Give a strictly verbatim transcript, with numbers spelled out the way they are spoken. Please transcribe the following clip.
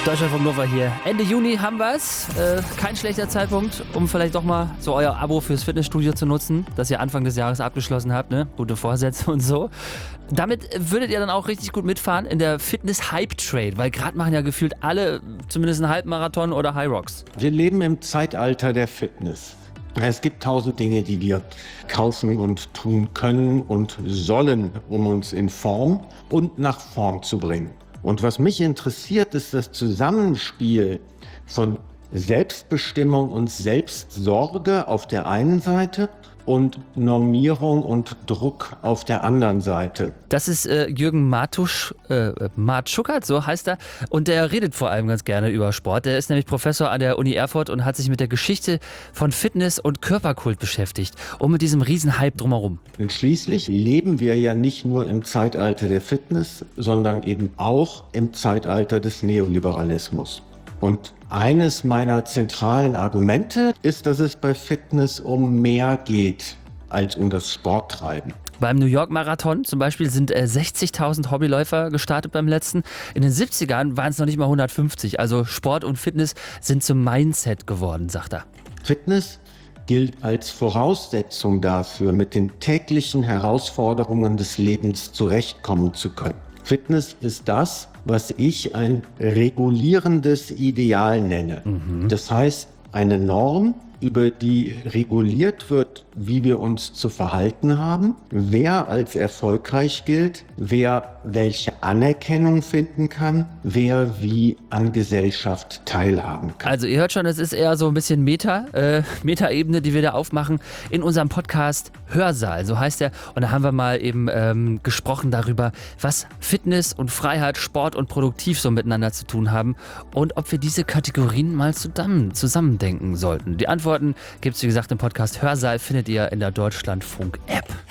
Deutschlandfunk Nova hier. Ende Juni haben wir es. Äh, kein schlechter Zeitpunkt, um vielleicht doch mal so euer Abo fürs Fitnessstudio zu nutzen, das ihr Anfang des Jahres abgeschlossen habt, ne? Gute Vorsätze und so. Damit würdet ihr dann auch richtig gut mitfahren in der Fitness-Hype-Trade, weil gerade machen ja gefühlt alle zumindest einen Halbmarathon oder High Rocks. Wir leben im Zeitalter der Fitness. Es gibt tausend Dinge, die wir kaufen und tun können und sollen, um uns in Form und nach Form zu bringen. Und was mich interessiert, ist das Zusammenspiel von Selbstbestimmung und Selbstsorge auf der einen Seite und Normierung und Druck auf der anderen Seite. Das ist äh, Jürgen Martusch, äh, Martschuckert, so heißt er. Und der redet vor allem ganz gerne über Sport. Der ist nämlich Professor an der Uni Erfurt und hat sich mit der Geschichte von Fitness und Körperkult beschäftigt. Und mit diesem Riesenhype drumherum. Und schließlich leben wir ja nicht nur im Zeitalter der Fitness, sondern eben auch im Zeitalter des Neoliberalismus. Und eines meiner zentralen Argumente ist, dass es bei Fitness um mehr geht als um das Sporttreiben. Beim New York Marathon zum Beispiel sind äh, sechzigtausend Hobbyläufer gestartet beim letzten. In den siebzigern waren es noch nicht mal hundertfünfzig. Also Sport und Fitness sind zum Mindset geworden, sagt er. Fitness gilt als Voraussetzung dafür, mit den täglichen Herausforderungen des Lebens zurechtkommen zu können. Fitness ist das, was ich ein regulierendes Ideal nenne. Mhm. Das heißt, eine Norm, über die reguliert wird, wie wir uns zu verhalten haben, wer als erfolgreich gilt, wer welche Anerkennung finden kann, wer wie an Gesellschaft teilhaben kann. Also ihr hört schon, es ist eher so ein bisschen Meta, äh, Meta-Ebene, die wir da aufmachen in unserem Podcast Hörsaal, so heißt er. Und da haben wir mal eben ähm, gesprochen darüber, was Fitness und Freiheit, Sport und Produktiv so miteinander zu tun haben und ob wir diese Kategorien mal zusammen, zusammendenken sollten. Die Antworten gibt es, wie gesagt, im Podcast Hörsaal, findet ihr in der Deutschlandfunk-App.